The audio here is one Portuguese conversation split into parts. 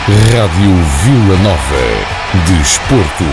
Rádio Vila Nova de Desporto.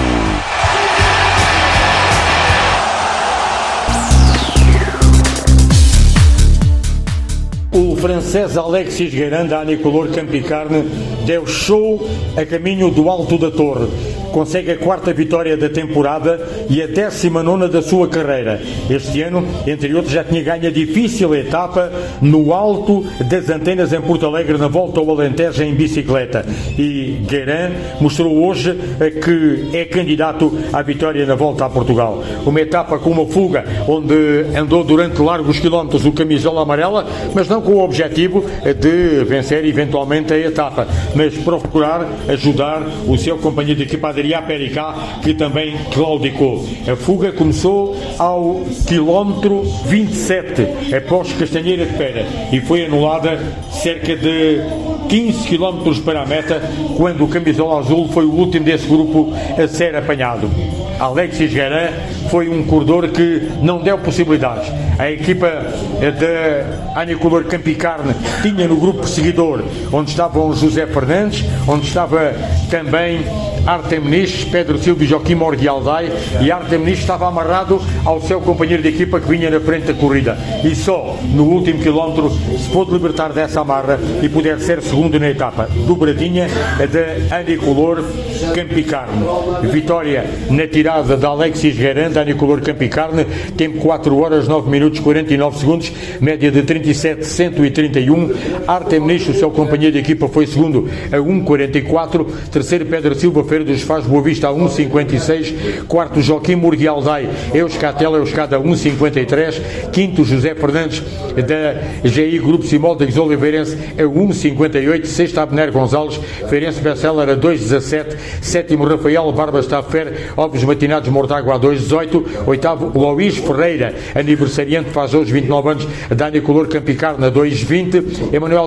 O francês Alexis Guérin, da Anicolor Campicarne, deu show a caminho do Alto da Torre. Consegue a 4ª vitória da temporada e a 19ª da sua carreira. Este ano, entre outros, já tinha ganho a difícil etapa no Alto das Antenas em Porto Alegre, na volta ao Alentejo em bicicleta. E Guérin mostrou hoje que é candidato à vitória na volta a Portugal. Uma etapa com uma fuga, onde andou durante largos quilómetros o camisola amarela, mas não com o objetivo de vencer eventualmente a etapa, mas procurar ajudar o seu companheiro de equipa Adrià Pericá, que também claudicou. A fuga começou ao quilómetro 27, após Castanheira de Pera, e foi anulada cerca de 15 km para a meta, quando o camisola azul foi o último desse grupo a ser apanhado. Alexis Guérin foi um corredor que não deu possibilidades. A equipa da Anicolor Campicarne tinha no grupo perseguidor, onde estavam José Fernandes, onde estava também Artem Muniz, Pedro Silva e Joaquim Morguialdai, e Artem Muniz estava amarrado ao seu companheiro de equipa que vinha na frente da corrida, e só no último quilómetro se pôde libertar dessa amarra e poder ser segundo na etapa. Dobradinha da Anicolor Campicarne. Vitória na tirada de Alexis Guérin, da Anicolor Campicarne, tempo 4 horas 9 minutos 49 segundos, média de 37,131. Artem Muniz, o seu companheiro de equipa, foi segundo a 1,44. Terceiro, Pedro Silva Feira dos Faz Boa Vista a 1,56. Quarto, Joaquim Morguialdai Euskatel Euskada 1,53. Quinto, José Fernandes da GI Grupo Simóldegos Oliveirense a 1,58. Sexto, Abner Gonçalves Feirense Bestseller a 2,17. Sétimo, Rafael Barbas Tafer Ovos Matinados Mortágua a 2,18. Oitavo, Luís Ferreira, aniversariante, faz hoje 29 anos, da Anicolor Campicarne a 2,20. Emanuel